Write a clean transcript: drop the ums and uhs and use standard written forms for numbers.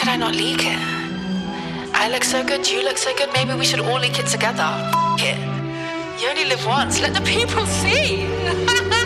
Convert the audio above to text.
could I not leak it? I look so good, you look so good, maybe we should all leak it together. F*** it. You only live once, let the people see.